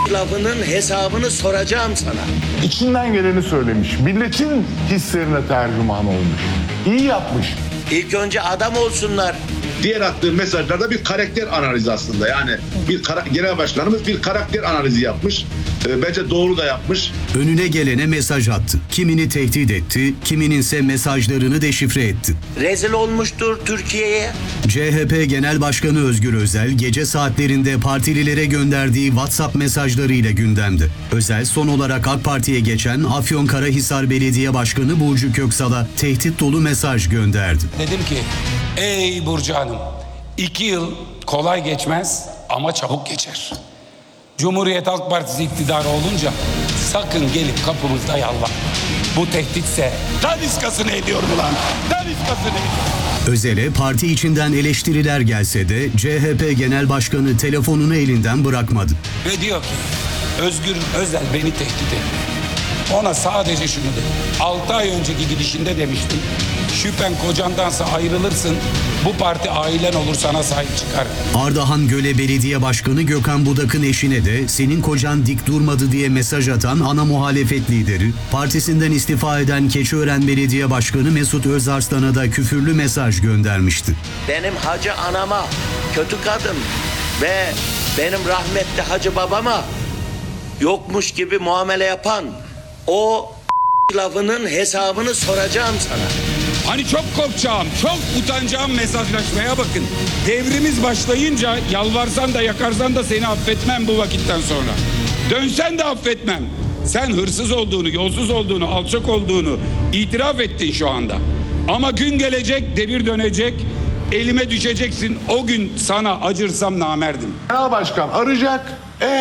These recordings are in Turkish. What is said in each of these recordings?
lafının hesabını soracağım sana. İçinden geleni söylemiş. Milletin hislerine tercüman olmuş. İyi yapmış. İlk önce adam olsunlar. Diğer attığı mesajlarda bir karakter analizi aslında. Yani genel başkanımız bir karakter analizi yapmış. Bence doğru da yapmış. Önüne gelene mesaj attı. Kimini tehdit etti, kimininse mesajlarını deşifre etti. Rezil olmuştur Türkiye'ye. CHP Genel Başkanı Özgür Özel gece saatlerinde partililere gönderdiği WhatsApp mesajlarıyla gündemde. Özel son olarak AK Parti'ye geçen Afyonkarahisar Belediye Başkanı Burcu Köksal'a tehdit dolu mesaj gönderdi. Dedim ki, ey Burcu Hanım, 2 yıl kolay geçmez ama çabuk geçer. Cumhuriyet Halk Partisi iktidarı olunca sakın gelip kapımızda yalvarma. Bu tehditse daniskasını ediyorum ulan, daniskasını ediyorum. Özel'e parti içinden eleştiriler gelse de CHP Genel Başkanı telefonunu elinden bırakmadı. Ve diyor ki, Özgür Özel beni tehdit etti. Ona sadece şunu dedim. 6 ay önceki gidişinde demiştim. Şüphen kocandansa ayrılırsın. Bu parti ailen olur, sana sahip çıkar. Ardahan Göle Belediye Başkanı Gökhan Budak'ın eşine de senin kocan dik durmadı diye mesaj atan ana muhalefet lideri, partisinden istifa eden Keçiören Belediye Başkanı Mesut Özarslan'a da küfürlü mesaj göndermişti. Benim hacı anama, kötü kadın ve benim rahmetli hacı babama yokmuş gibi muamele yapan o lafının hesabını soracağım sana. Hani çok korkacağım, çok utanacağım mesajlaşmaya bakın. Devrimiz başlayınca yalvarsan da yakarsan da seni affetmem bu vakitten sonra. Dönsen de affetmem. Sen hırsız olduğunu, yolsuz olduğunu, alçak olduğunu itiraf ettin şu anda. Ama gün gelecek, devir dönecek, elime düşeceksin. O gün sana acırsam namerdim. Genel Başkan arayacak.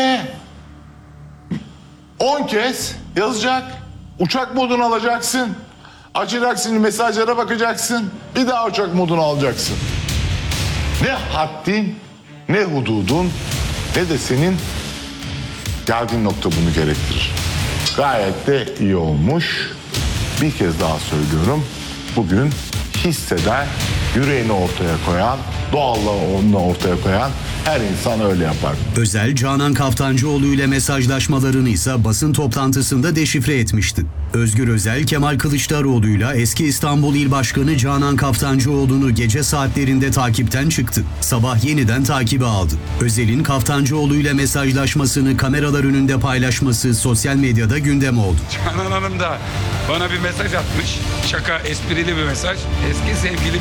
10 kez yazacak. Uçak modunu alacaksın. Açacaksın, mesajlara bakacaksın. Bir daha uçak modunu alacaksın. Ne haddin, ne hududun, ne de senin geldiğin nokta bunu gerektirir. Gayet de iyi olmuş. Bir kez daha söylüyorum. Bugün hisseden, yüreğini ortaya koyan, doğallığını ortaya koyan her insan öyle yapar. Özel, Canan Kaftancıoğlu ile mesajlaşmalarını ise basın toplantısında deşifre etmişti. Özgür Özel, Kemal Kılıçdaroğlu'yla eski İstanbul İl Başkanı Canan Kaftancıoğlu'nu gece saatlerinde takipten çıktı. Sabah yeniden takibe aldı. Özel'in Kaftancıoğlu ile mesajlaşmasını kameralar önünde paylaşması sosyal medyada gündem oldu. Canan Hanım da bana bir mesaj atmış. Şaka, esprili bir mesaj. Eski sevgili